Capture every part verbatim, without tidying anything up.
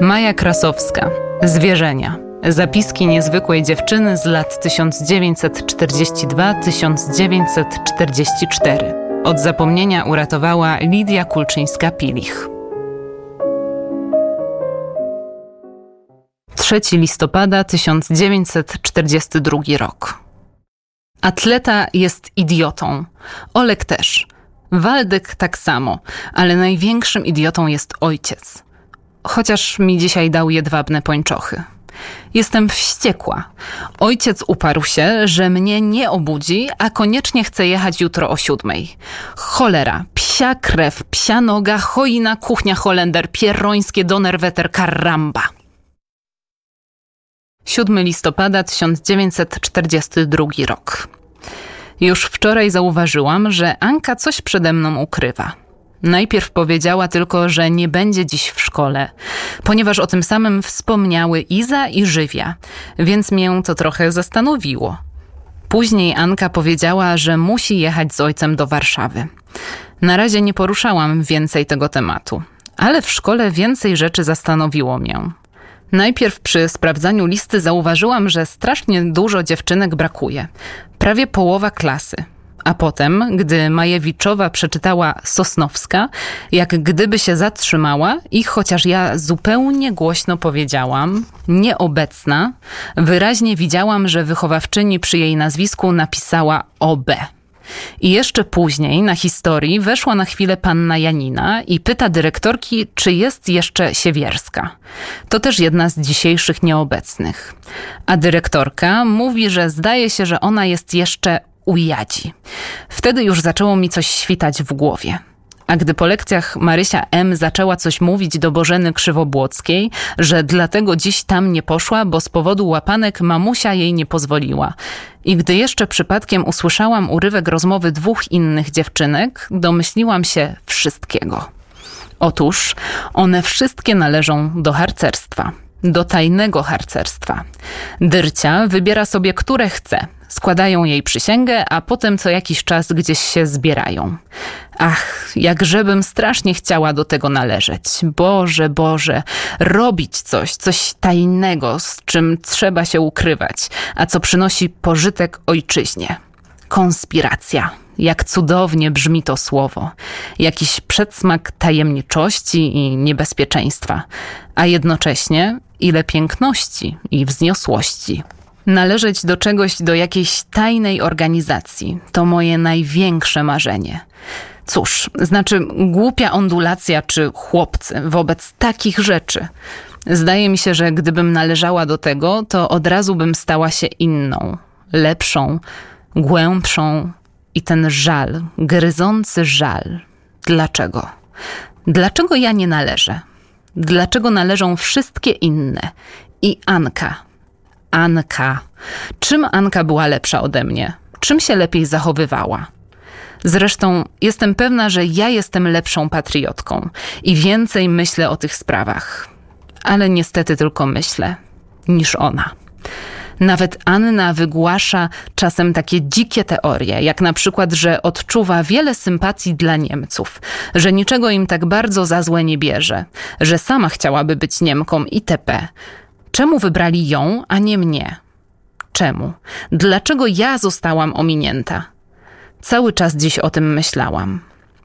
Maja Krasowska. Zwierzenia. Zapiski niezwykłej dziewczyny z lat tysiąc dziewięćset czterdziesty drugi do tysiąc dziewięćset czterdziestego czwartego. Od zapomnienia uratowała Lidia Kulczyńska-Pilich. trzeciego listopada tysiąc dziewięćset czterdziesty drugi rok. Atleta jest idiotą. Olek też. Waldek tak samo, ale największym idiotą jest ojciec. Chociaż mi dzisiaj dał jedwabne pończochy. Jestem wściekła. Ojciec uparł się, że mnie nie obudzi, a koniecznie chce jechać jutro o siódmej. Cholera, psia krew, psia noga, choina, kuchnia Holender, pierońskie donerweter, karamba. siódmego listopada tysiąc dziewięćset czterdziesty drugi rok. Już wczoraj zauważyłam, że Anka coś przede mną ukrywa. Najpierw powiedziała tylko, że nie będzie dziś w szkole, ponieważ o tym samym wspomniały Iza i Żywia, więc mię to trochę zastanowiło. Później Anka powiedziała, że musi jechać z ojcem do Warszawy. Na razie nie poruszałam więcej tego tematu, ale w szkole więcej rzeczy zastanowiło mię. Najpierw przy sprawdzaniu listy zauważyłam, że strasznie dużo dziewczynek brakuje. Prawie połowa klasy. A potem, gdy Majewiczowa przeczytała Sosnowska, jak gdyby się zatrzymała i chociaż ja zupełnie głośno powiedziałam nieobecna, wyraźnie widziałam, że wychowawczyni przy jej nazwisku napisała O B. I jeszcze później na historii weszła na chwilę panna Janina i pyta dyrektorki, czy jest jeszcze Siewierska. To też jedna z dzisiejszych nieobecnych. A dyrektorka mówi, że zdaje się, że ona jest jeszcze u Jadzi. Wtedy już zaczęło mi coś świtać w głowie. A gdy po lekcjach Marysia M. zaczęła coś mówić do Bożeny Krzywobłockiej, że dlatego dziś tam nie poszła, bo z powodu łapanek mamusia jej nie pozwoliła. I gdy jeszcze przypadkiem usłyszałam urywek rozmowy dwóch innych dziewczynek, domyśliłam się wszystkiego. Otóż one wszystkie należą do harcerstwa. Do tajnego harcerstwa. Dyrcia wybiera sobie, które chce. Składają jej przysięgę, a potem co jakiś czas gdzieś się zbierają. Ach, jakżebym strasznie chciała do tego należeć. Boże, Boże, robić coś, coś tajnego, z czym trzeba się ukrywać, a co przynosi pożytek ojczyźnie. Konspiracja. Jak cudownie brzmi to słowo. Jakiś przedsmak tajemniczości i niebezpieczeństwa, a jednocześnie ile piękności i wzniosłości. Należeć do czegoś, do jakiejś tajnej organizacji. To moje największe marzenie. Cóż, znaczy głupia ondulacja czy chłopcy wobec takich rzeczy. Zdaje mi się, że gdybym należała do tego, to od razu bym stała się inną, lepszą, głębszą i ten żal, gryzący żal. Dlaczego? Dlaczego ja nie należę? Dlaczego należą wszystkie inne? I Anka. Anka. Czym Anka była lepsza ode mnie? Czym się lepiej zachowywała? Zresztą jestem pewna, że ja jestem lepszą patriotką i więcej myślę o tych sprawach. Ale niestety tylko myślę, niż ona. Nawet Anna wygłasza czasem takie dzikie teorie, jak na przykład, że odczuwa wiele sympatii dla Niemców, że niczego im tak bardzo za złe nie bierze, że sama chciałaby być Niemką itp. Czemu wybrali ją, a nie mnie? Czemu? Dlaczego ja zostałam ominięta? Cały czas dziś o tym myślałam.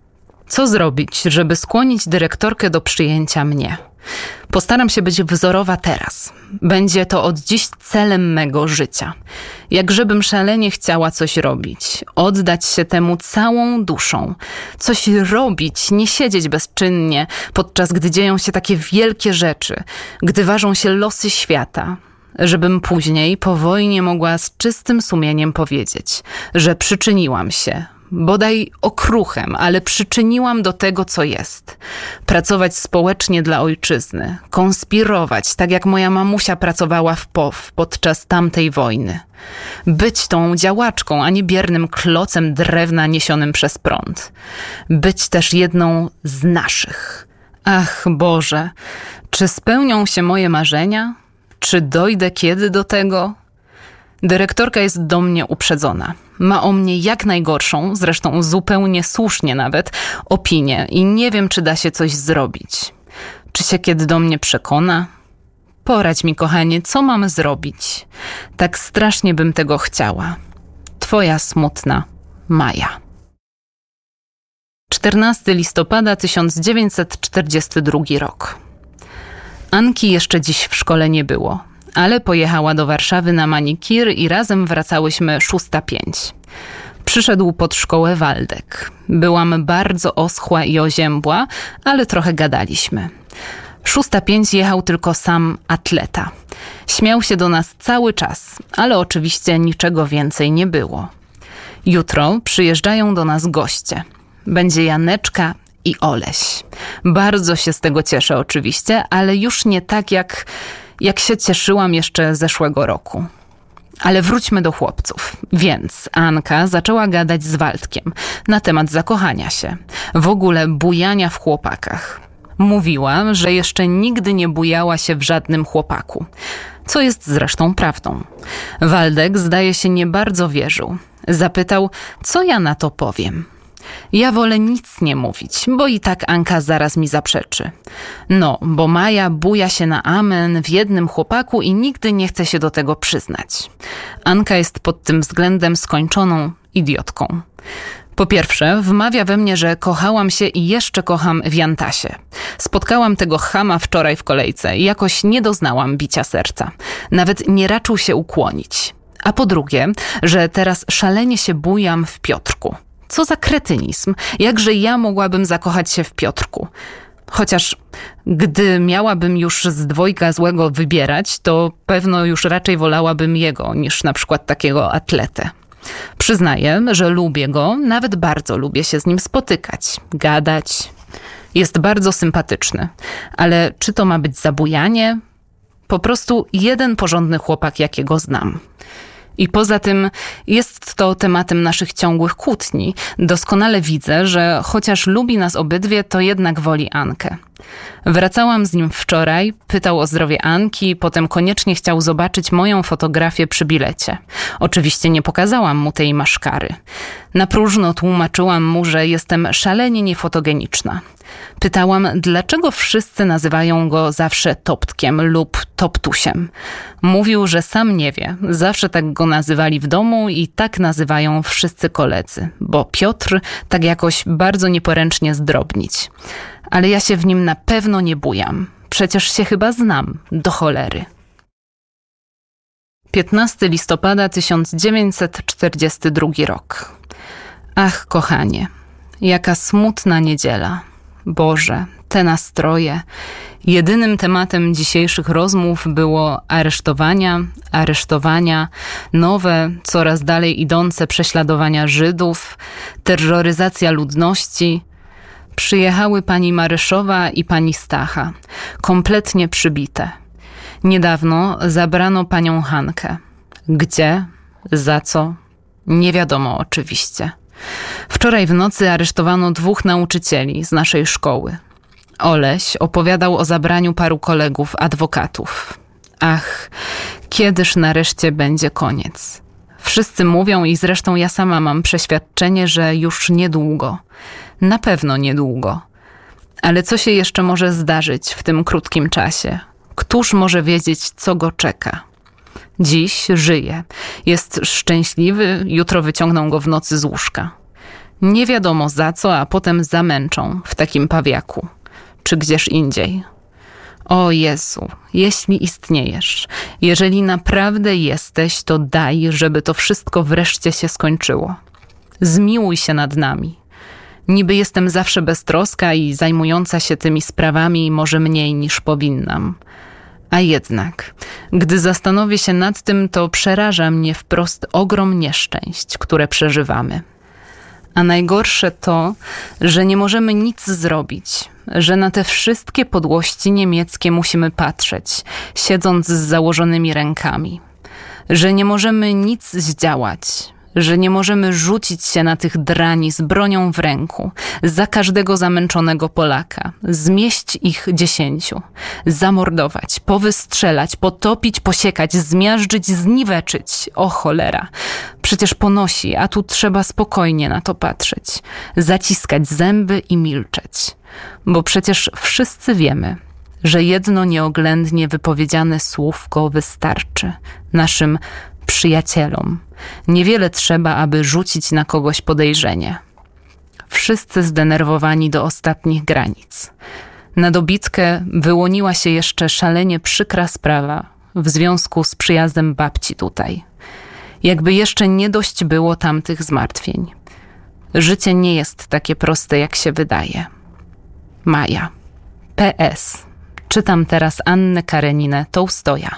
Co zrobić, żeby skłonić dyrektorkę do przyjęcia mnie? Postaram się być wzorowa teraz. Będzie to od dziś celem mego życia. Jakżebym szalenie chciała coś robić, oddać się temu całą duszą. Coś robić, nie siedzieć bezczynnie, podczas gdy dzieją się takie wielkie rzeczy, gdy ważą się losy świata. Żebym później po wojnie mogła z czystym sumieniem powiedzieć, że przyczyniłam się, bodaj okruchem, ale przyczyniłam do tego, co jest. Pracować społecznie dla ojczyzny, konspirować, tak jak moja mamusia pracowała w P O W podczas tamtej wojny. Być tą działaczką, a nie biernym klocem drewna niesionym przez prąd. Być też jedną z naszych. Ach Boże, czy spełnią się moje marzenia? Czy dojdę kiedy do tego? Dyrektorka jest do mnie uprzedzona. Ma o mnie jak najgorszą, zresztą zupełnie słusznie nawet, opinię i nie wiem, czy da się coś zrobić. Czy się kiedy do mnie przekona? Poradź mi, kochanie, co mam zrobić? Tak strasznie bym tego chciała. Twoja smutna Maja. czternastego listopada tysiąc dziewięćset czterdziesty drugi rok. Anki jeszcze dziś w szkole nie było, ale pojechała do Warszawy na manikir i razem wracałyśmy szósta pięć. Przyszedł pod szkołę Waldek. Byłam bardzo oschła i oziębła, ale trochę gadaliśmy. Szósta pięć jechał tylko sam atleta. Śmiał się do nas cały czas, ale oczywiście niczego więcej nie było. Jutro przyjeżdżają do nas goście. Będzie Janeczka i Oleś. Bardzo się z tego cieszę oczywiście, ale już nie tak jak, jak się cieszyłam jeszcze zeszłego roku. Ale wróćmy do chłopców. Więc Anka zaczęła gadać z Waldkiem na temat zakochania się, w ogóle bujania w chłopakach. Mówiła, że jeszcze nigdy nie bujała się w żadnym chłopaku, co jest zresztą prawdą. Waldek zdaje się nie bardzo wierzył. Zapytał, co ja na to powiem. Ja wolę nic nie mówić, bo i tak Anka zaraz mi zaprzeczy. No, bo Maja buja się na amen w jednym chłopaku i nigdy nie chce się do tego przyznać. Anka jest pod tym względem skończoną idiotką. Po pierwsze, wmawia we mnie, że kochałam się i jeszcze kocham w Jantasie. Spotkałam tego chama wczoraj w kolejce i jakoś nie doznałam bicia serca. Nawet nie raczył się ukłonić. A po drugie, że teraz szalenie się bujam w Piotrku. Co za kretynizm. Jakże ja mogłabym zakochać się w Piotrku? Chociaż gdy miałabym już z dwojga złego wybierać, to pewno już raczej wolałabym jego niż na przykład takiego atletę. Przyznaję, że lubię go, nawet bardzo lubię się z nim spotykać, gadać. Jest bardzo sympatyczny, ale czy to ma być zabujanie? Po prostu jeden porządny chłopak, jakiego znam. I poza tym jest to tematem naszych ciągłych kłótni. Doskonale widzę, że chociaż lubi nas obydwie, to jednak woli Ankę. Wracałam z nim wczoraj, pytał o zdrowie Anki, potem koniecznie chciał zobaczyć moją fotografię przy bilecie. Oczywiście nie pokazałam mu tej maszkary. Na próżno tłumaczyłam mu, że jestem szalenie niefotogeniczna. Pytałam, dlaczego wszyscy nazywają go zawsze Toptkiem lub Toptusiem. Mówił, że sam nie wie. Zawsze tak go nazywali w domu i tak nazywają wszyscy koledzy, bo Piotr tak jakoś bardzo nieporęcznie zdrobnić. Ale ja się w nim na pewno nie bujam. Przecież się chyba znam, do cholery. piętnastego listopada tysiąc dziewięćset czterdziesty drugi rok. Ach, kochanie, jaka smutna niedziela. Boże, te nastroje. Jedynym tematem dzisiejszych rozmów było aresztowania, aresztowania, nowe, coraz dalej idące prześladowania Żydów, terroryzacja ludności. Przyjechały pani Maryszowa i pani Stacha, kompletnie przybite. Niedawno zabrano panią Hankę. Gdzie? Za co? Nie wiadomo oczywiście. Wczoraj w nocy aresztowano dwóch nauczycieli z naszej szkoły. Oleś opowiadał o zabraniu paru kolegów, adwokatów. Ach, kiedyż nareszcie będzie koniec. Wszyscy mówią i zresztą ja sama mam przeświadczenie, że już niedługo. Na pewno niedługo. Ale co się jeszcze może zdarzyć w tym krótkim czasie? Któż może wiedzieć, co go czeka? Dziś żyje. Jest szczęśliwy, jutro wyciągną go w nocy z łóżka. Nie wiadomo za co, a potem zamęczą w takim pawiaku. Czy gdzieś indziej. O Jezu, jeśli istniejesz, jeżeli naprawdę jesteś, to daj, żeby to wszystko wreszcie się skończyło. Zmiłuj się nad nami. Niby jestem zawsze beztroska i zajmująca się tymi sprawami może mniej niż powinnam. A jednak, gdy zastanowię się nad tym, to przeraża mnie wprost ogrom nieszczęść, które przeżywamy. A najgorsze to, że nie możemy nic zrobić, że na te wszystkie podłości niemieckie musimy patrzeć, siedząc z założonymi rękami, że nie możemy nic zdziałać, że nie możemy rzucić się na tych drani z bronią w ręku, za każdego zamęczonego Polaka, zmieść ich dziesięciu, zamordować, powystrzelać, potopić, posiekać, zmiażdżyć, zniweczyć. O cholera, przecież ponosi, a tu trzeba spokojnie na to patrzeć, zaciskać zęby i milczeć. Bo przecież wszyscy wiemy, że jedno nieoględnie wypowiedziane słówko wystarczy naszym przyjacielom. Niewiele trzeba, aby rzucić na kogoś podejrzenie. Wszyscy zdenerwowani do ostatnich granic. Na dobitkę wyłoniła się jeszcze szalenie przykra sprawa w związku z przyjazdem babci tutaj. Jakby jeszcze nie dość było tamtych zmartwień. Życie nie jest takie proste, jak się wydaje. Maja. P S. Czytam teraz Annę Kareninę Tołstoja.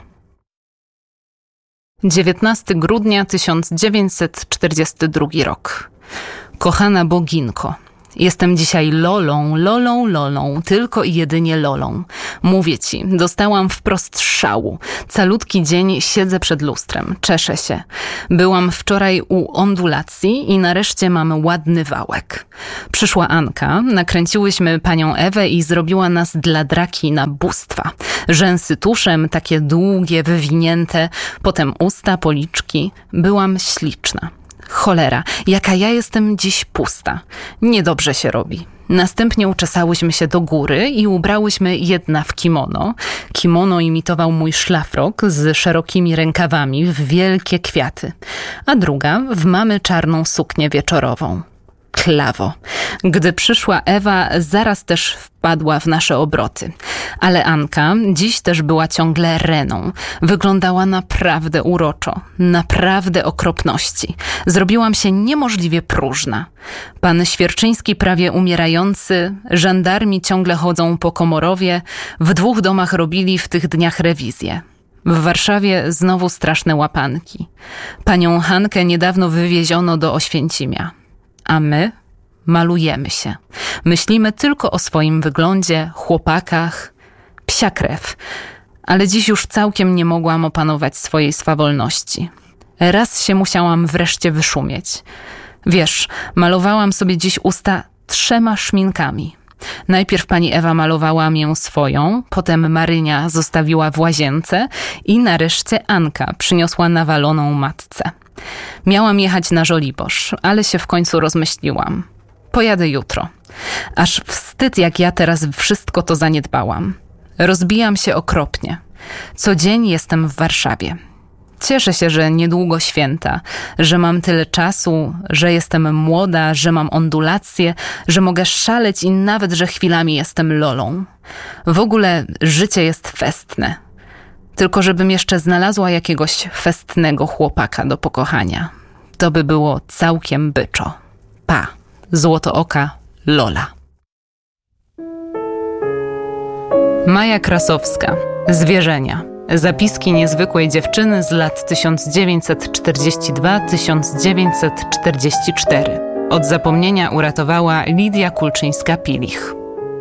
dziewiętnastego grudnia tysiąc dziewięćset czterdziesty drugi rok. Kochana boginko, jestem dzisiaj Lolą, Lolą, Lolą, tylko i jedynie Lolą. Mówię ci, dostałam wprost szału. Calutki dzień siedzę przed lustrem, czeszę się. Byłam wczoraj u ondulacji i nareszcie mam ładny wałek. Przyszła Anka, nakręciłyśmy panią Ewę i zrobiła nas dla draki na bóstwa. Rzęsy tuszem, takie długie, wywinięte, potem usta, policzki. Byłam śliczna. Cholera, jaka ja jestem dziś pusta. Niedobrze się robi. Następnie uczesałyśmy się do góry i ubrałyśmy jedna w kimono. Kimono imitował mój szlafrok z szerokimi rękawami w wielkie kwiaty, a druga w mamy czarną suknię wieczorową. Klawo. Gdy przyszła Ewa, zaraz też wpadła w nasze obroty. Ale Anka dziś też była ciągle Reną. Wyglądała naprawdę uroczo, naprawdę okropności. Zrobiłam się niemożliwie próżna. Pan Świerczyński prawie umierający, żandarmi ciągle chodzą po Komorowie, w dwóch domach robili w tych dniach rewizję. W Warszawie znowu straszne łapanki. Panią Hankę niedawno wywieziono do Oświęcimia. A my malujemy się. Myślimy tylko o swoim wyglądzie, chłopakach, psia krew. Ale dziś już całkiem nie mogłam opanować swojej swawolności. Raz się musiałam wreszcie wyszumieć. Wiesz, malowałam sobie dziś usta trzema szminkami. Najpierw pani Ewa malowała mię swoją, potem Marynia zostawiła w łazience i nareszcie Anka przyniosła nawaloną matce. Miałam jechać na Żoliborz, ale się w końcu rozmyśliłam. Pojadę jutro. Aż wstyd, jak ja teraz wszystko to zaniedbałam. Rozbijam się okropnie. Co dzień jestem w Warszawie. Cieszę się, że niedługo święta, że mam tyle czasu, że jestem młoda, że mam ondulacje, że mogę szaleć i nawet, że chwilami jestem Lolą. W ogóle życie jest festne. Tylko żebym jeszcze znalazła jakiegoś festnego chłopaka do pokochania. To by było całkiem byczo. Pa, złotooka Lola. Maja Krasowska. Zwierzenia. Zapiski niezwykłej dziewczyny z lat tysiąc dziewięćset czterdziesty drugi do tysiąc dziewięćset czterdziesty czwarty. Od zapomnienia uratowała Lidia Kulczyńska-Pilich.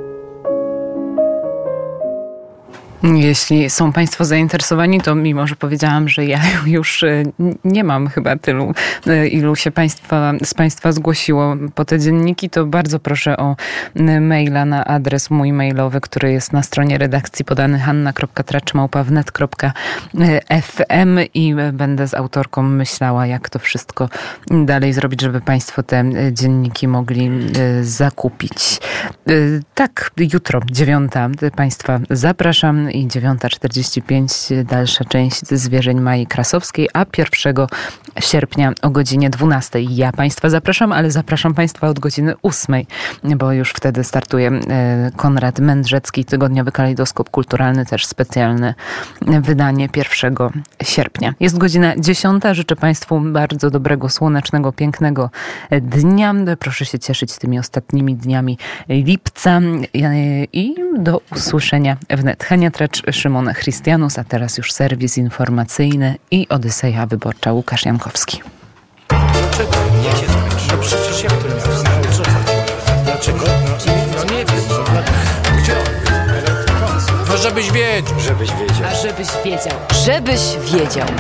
Jeśli są Państwo zainteresowani, to mimo, że powiedziałam, że ja już nie mam chyba tylu, ilu się państwa, z Państwa zgłosiło po te dzienniki, to bardzo proszę o maila na adres mój mailowy, który jest na stronie redakcji podany hanna kropka tracz małpa wnet kropka f m i będę z autorką myślała, jak to wszystko dalej zrobić, żeby Państwo te dzienniki mogli zakupić. Tak, jutro, dziewiąta, Państwa zapraszam. I dziewiąta czterdzieści pięć dalsza część Zwierzeń Mai Krasowskiej, a pierwszego sierpnia o godzinie dwunastej. Ja Państwa zapraszam, ale zapraszam Państwa od godziny ósmej, bo już wtedy startuje Konrad Mędrzecki, tygodniowy kalejdoskop kulturalny, też specjalne wydanie pierwszego sierpnia. Jest godzina dziesiąta. Życzę Państwu bardzo dobrego, słonecznego, pięknego dnia. Proszę się cieszyć tymi ostatnimi dniami lipca i do usłyszenia wnet. Hania Tracz, Szymon Chrystianus, a teraz już serwis informacyjny i Odyseja Wyborcza. Łukasz Jankowski. Dlaczego? Nie się zmienisz. No przecież jak to nie jest? Dlaczego? No, no nie wiem. No, gdzie? No żebyś wiedział. Żebyś wiedział. A żebyś wiedział. Żebyś wiedział.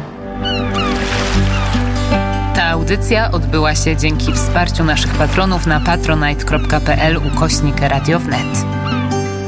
Ta audycja odbyła się dzięki wsparciu naszych patronów na patronite kropka p l ukośnik Radio Wnet.